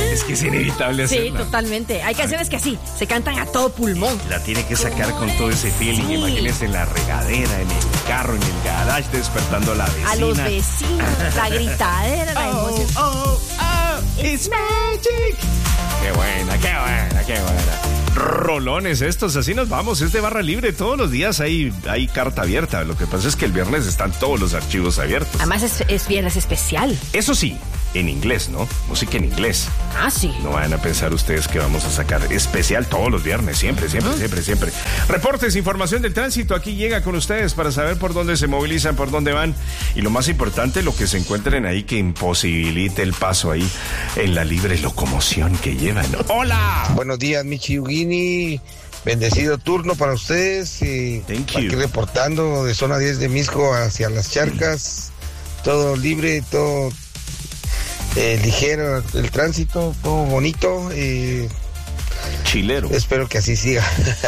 Es que es inevitable hacerla. Sí, totalmente. Hay canciones que así, se cantan a todo pulmón. La tiene que sacar con todo ese feeling. Sí. Imagínese en la regadera, en el carro, en el garage, despertando a la vecina. A los vecinos, la gritadera, la emoción. It's magic. Qué buena, qué buena, qué buena. Rolones estos, así nos vamos. Es de barra libre. Todos los días hay carta abierta. Lo que pasa es que el viernes están todos los archivos abiertos. Además es viernes especial. Eso sí, en inglés, ¿no? Música en inglés. Ah, sí. No van a pensar ustedes que vamos a sacar especial todos los viernes, siempre. Reportes, información del tránsito, aquí llega con ustedes para saber por dónde se movilizan, por dónde van. Y lo más importante, lo que se encuentren ahí que imposibilite el paso ahí en la libre locomoción que llevan. ¡Hola! Buenos días, Michi Yugini. Bendecido turno para ustedes. Thank you. Aquí reportando de zona 10 de Misco hacia las Charcas. Todo libre, todo ligero el tránsito, todo bonito. Chilero. Espero que así siga.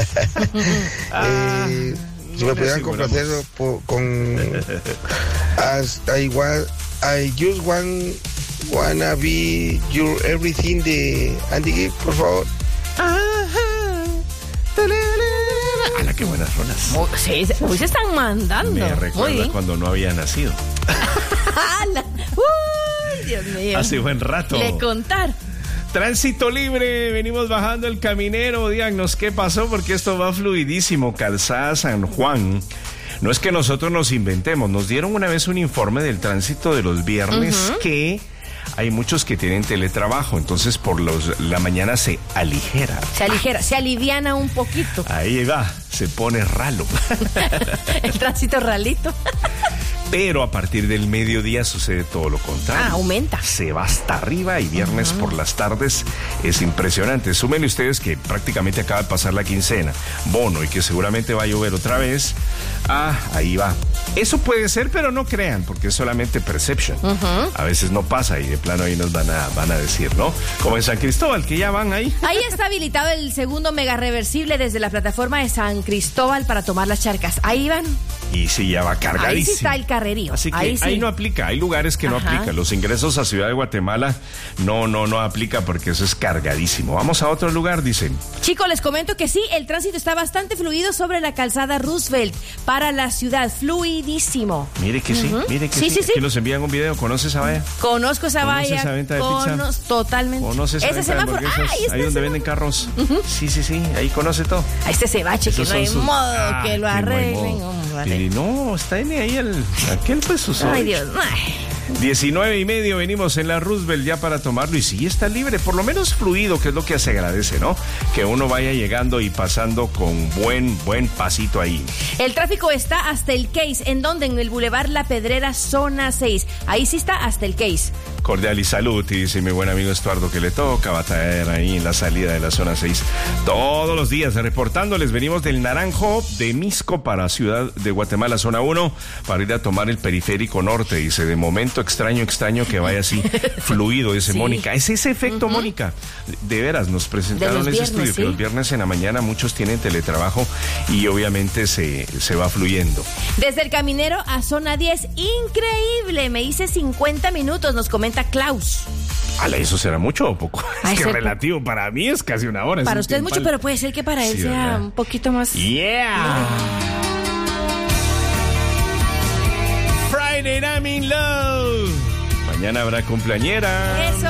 Si me pudieran complacer con I just wanna be your everything de Andy Gibb, por favor. ¡Hala, qué buenas rolas! Sí, hoy se están mandando. Me Muy recuerda bien. cuando no había nacido. ¡Hala! ¡Uy, Dios mío! Hace buen rato. Le contar. Tránsito libre, venimos bajando el caminero. Díganos qué pasó, porque esto va fluidísimo. Calzada San Juan. No es que nosotros nos inventemos, nos dieron una vez un informe del tránsito de los viernes que hay muchos que tienen teletrabajo, entonces por la mañana se aligera. Se aliviana un poquito. Ahí va, se pone ralo. El tránsito ralito. Pero a partir del mediodía sucede todo lo contrario. Aumenta. Se va hasta arriba y viernes por las tardes es impresionante. Súmenle ustedes que prácticamente acaba de pasar la quincena, bono, y que seguramente va a llover otra vez. Ahí va. Eso puede ser, pero no crean, porque es solamente perception. A veces no pasa y de plano ahí nos van a decir, ¿no? Como en San Cristóbal, que ya van ahí. Ahí está habilitado el segundo mega reversible desde la plataforma de San Cristóbal para tomar las Charcas. Ahí van. Y sí, ya va cargadísimo. Ahí sí está el carrerío. Así que ahí no aplica, hay lugares que no aplican. Los ingresos a Ciudad de Guatemala no aplica porque eso es cargadísimo. Vamos a otro lugar, dicen. Chicos, les comento que sí, el tránsito está bastante fluido sobre la calzada Roosevelt para la ciudad, fluidísimo. Mire que sí. Sí. Aquí nos envían un video, ¿conoce esa valla? Conozco esa ¿Conoce valla. esa venta de pizza? Totalmente. ¿Conoce esa ese venta de semáforo. hamburguesas? Ahí donde venden carros. Sí, ahí conoce todo. A este cebache que no hay modo que lo arreglen. Y no, está en ahí aquel pues sus. Ay, Dios. 19:30, venimos en la Roosevelt ya para tomarlo y sí está libre, por lo menos fluido, que es lo que se agradece, ¿no? Que uno vaya llegando y pasando con buen pasito ahí. El tráfico está hasta el Case, ¿en dónde? En el Boulevard La Pedrera, zona 6. Ahí sí está hasta el Case. Cordial y salud, y dice mi buen amigo Estuardo que le toca batallar ahí en la salida de la zona 6 todos los días, reportándoles. Venimos del Naranjo de Misco para Ciudad de Guatemala, zona 1, para ir a tomar el periférico norte. Dice, de momento extraño que vaya así fluido, dice Mónica. Es ese efecto, Mónica. De veras, nos presentaron ese estudio, que los viernes en la mañana muchos tienen teletrabajo y obviamente se va fluyendo. Desde el Caminero a zona 10, increíble, me hice 50 minutos, nos comenta Klaus. ¿Eso será mucho o poco? Es que relativo, para mí es casi una hora. Para usted es mucho, pero puede ser que para él sea un poquito más. Yeah. Friday I'm in love. Mañana habrá cumpleañera. Eso.